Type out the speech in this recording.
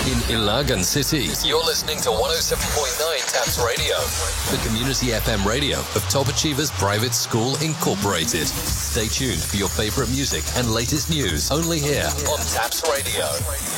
in Ilagan City. You're listening to 107.9 TAPS Radio, the community FM radio of Top Achievers Private School Incorporated. Stay tuned for your favorite music and latest news only here on TAPS Radio.